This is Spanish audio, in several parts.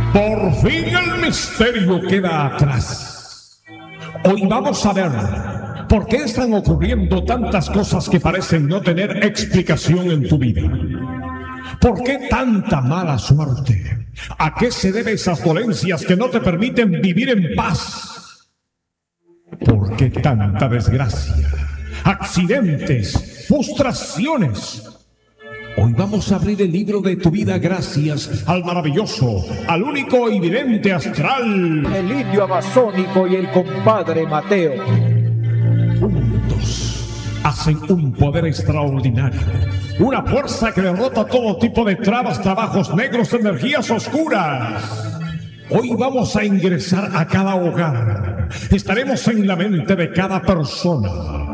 Por fin el misterio queda atrás. Hoy vamos a ver por qué están ocurriendo tantas cosas que parecen no tener explicación en tu vida. ¿Por qué tanta mala suerte? ¿A qué se deben esas dolencias que no te permiten vivir en paz? ¿Por qué tanta desgracia? Accidentes, frustraciones. Hoy vamos a abrir el libro de tu vida gracias al maravilloso, al único y vidente astral, el indio amazónico y el compadre Mateo. Juntos hacen un poder extraordinario, una fuerza que derrota todo tipo de trabas, trabajos negros, energías oscuras. Hoy vamos a ingresar a cada hogar. Estaremos en la mente de cada persona.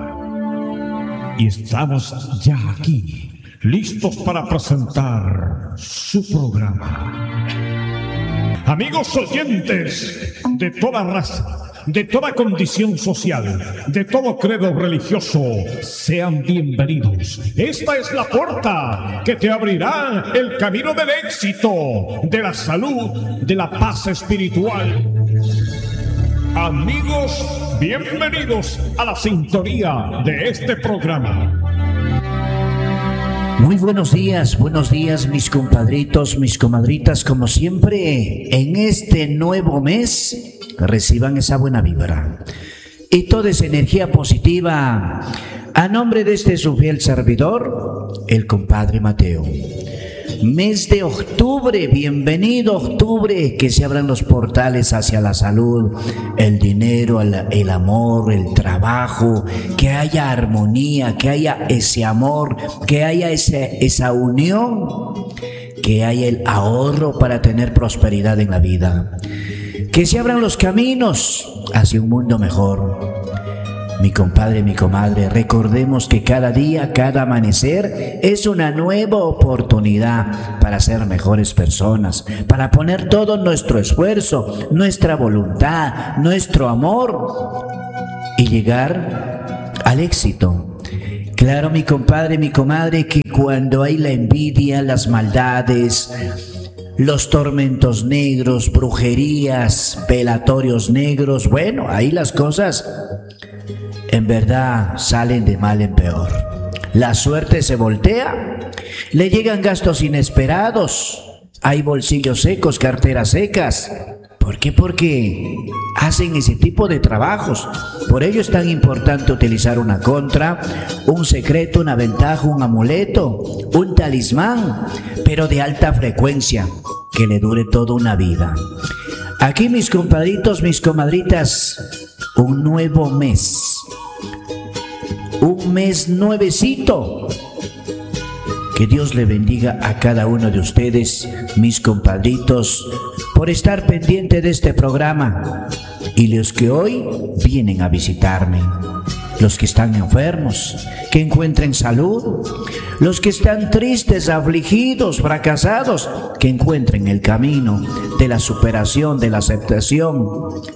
Y estamos ya aquí, listos para presentar su programa. Amigos oyentes de toda raza, de toda condición social, de todo credo religioso, sean bienvenidos. Esta es la puerta que te abrirá el camino del éxito, de la salud, de la paz espiritual. Amigos, bienvenidos a la sintonía de este programa. Muy buenos días mis compadritos, mis comadritas, como siempre, en este nuevo mes, reciban esa buena vibra y toda esa energía positiva a nombre de este su fiel servidor, el compadre Mateo. Mes de octubre, bienvenido octubre, que se abran los portales hacia la salud, el dinero, el amor, el trabajo, que haya armonía, que haya ese amor, que haya esa unión, que haya el ahorro para tener prosperidad en la vida, que se abran los caminos hacia un mundo mejor. Mi compadre, mi comadre, recordemos que cada día, cada amanecer es una nueva oportunidad para ser mejores personas, para poner todo nuestro esfuerzo, nuestra voluntad, nuestro amor y llegar al éxito. Claro, mi compadre, mi comadre, que cuando hay la envidia, las maldades, los tormentos negros, brujerías, velatorios negros, bueno, ahí las cosas en verdad salen de mal en peor. La suerte se voltea, le llegan gastos inesperados, hay bolsillos secos, carteras secas. ¿Por qué? Porque hacen ese tipo de trabajos. Por ello es tan importante utilizar una contra, un secreto, una ventaja, un amuleto, un talismán, pero de alta frecuencia, que le dure toda una vida. Aquí, mis compadritos, mis comadritas, un nuevo mes. Un mes nuevecito. Que Dios le bendiga a cada uno de ustedes, mis compadritos, por estar pendiente de este programa. Y los que hoy vienen a visitarme, los que están enfermos, que encuentren salud, los que están tristes, afligidos, fracasados, que encuentren el camino de la superación, de la aceptación,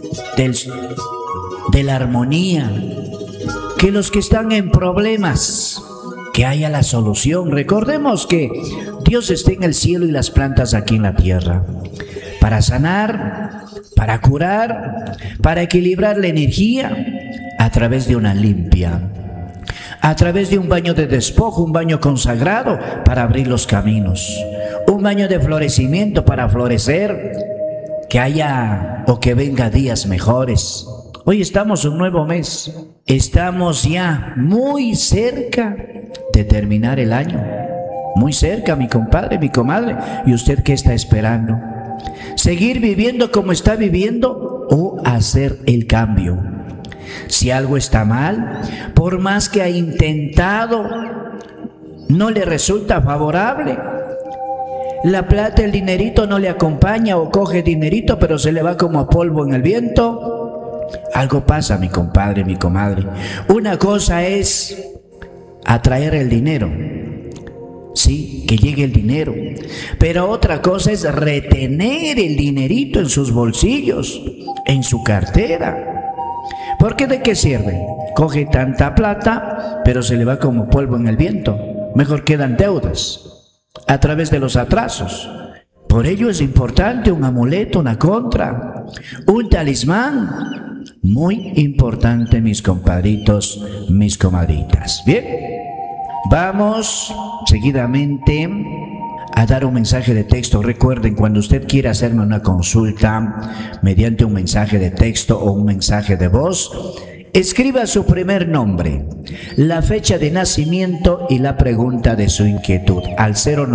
de la armonía. Que los que están en problemas, que haya la solución. Recordemos que Dios está en el cielo y las plantas aquí en la tierra, para sanar, para curar, para equilibrar la energía a través de una limpia, a través de un baño de despojo, un baño consagrado para abrir los caminos, un baño de florecimiento para florecer, que haya o que venga días mejores. Hoy estamos en un nuevo mes, estamos ya muy cerca de terminar el año, muy cerca, mi compadre, mi comadre. ¿Y usted qué está esperando? ¿Seguir viviendo como está viviendo o hacer el cambio? Si algo está mal, por más que ha intentado, no le resulta favorable. La plata, el dinerito no le acompaña, o coge dinerito pero se le va como polvo en el viento. Algo pasa, mi compadre, mi comadre. Una cosa es atraer el dinero, sí, que llegue el dinero, pero otra cosa es retener el dinerito en sus bolsillos, en su cartera. ¿Por qué? ¿De qué sirve? Coge tanta plata, pero se le va como polvo en el viento. Mejor quedan deudas a través de los atrasos. Por ello es importante un amuleto, una contra, un talismán. Muy importante, mis compadritos, mis comadritas. Bien, vamos seguidamente a dar un mensaje de texto. Recuerden, cuando usted quiera hacerme una consulta mediante un mensaje de texto o un mensaje de voz, escriba su primer nombre, la fecha de nacimiento y la pregunta de su inquietud al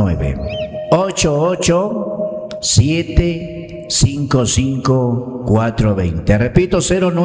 09-88-755-420. Repito,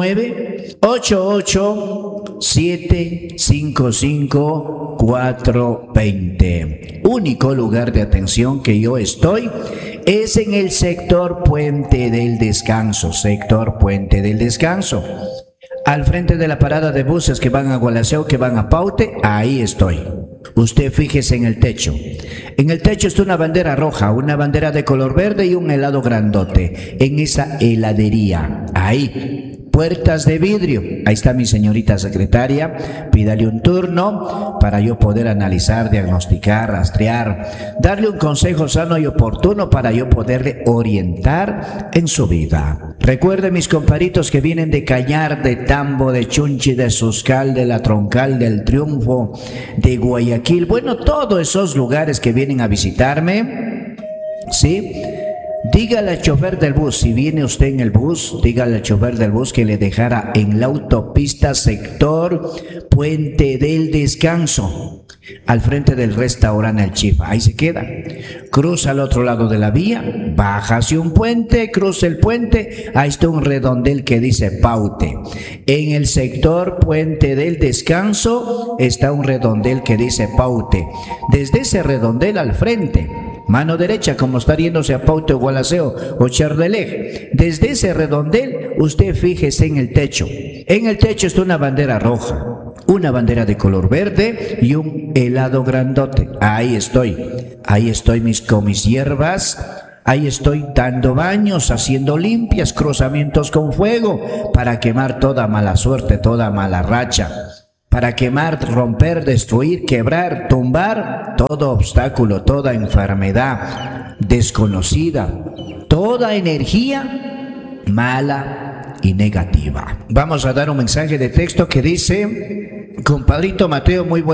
09-88-755-420. Único lugar de atención que yo estoy es en el sector Puente del Descanso, sector Puente del Descanso. Al frente de la parada de buses que van a Gualaceo, que van a Paute, ahí estoy. Usted fíjese en el techo. En el techo está una bandera roja, una bandera de color verde y un helado grandote. En esa heladería, ahí. Puertas de vidrio. Ahí está mi señorita secretaria. Pídale un turno para yo poder analizar, diagnosticar, rastrear, darle un consejo sano y oportuno para yo poderle orientar en su vida. Recuerden, mis compadritos que vienen de Cañar, de Tambo, de Chunchi, de Suscal, de La Troncal, del Triunfo, de Guayaquil. Bueno, todos esos lugares que vienen a visitarme, ¿sí? Dígale al chofer del bus, si viene usted en el bus, dígale al chofer del bus que le dejara en la autopista sector Puente del Descanso, al frente del restaurante El Chifa. Ahí se queda. Cruza al otro lado de la vía, baja hacia un puente, cruza el puente, ahí está un redondel que dice Paute. En el sector Puente del Descanso está un redondel que dice Paute. Desde ese redondel al frente, mano derecha, como está yéndose a Paute, Gualaceo o Chardelej, desde ese redondel, usted fíjese en el techo. En el techo está una bandera roja, una bandera de color verde y un helado grandote. Ahí estoy con mis hierbas. Ahí estoy dando baños, haciendo limpias, cruzamientos con fuego, para quemar toda mala suerte, toda mala racha. Para quemar, romper, destruir, quebrar, tumbar todo obstáculo, toda enfermedad desconocida, toda energía mala y negativa. Vamos a dar un mensaje de texto que dice: compadrito Mateo, muy bueno.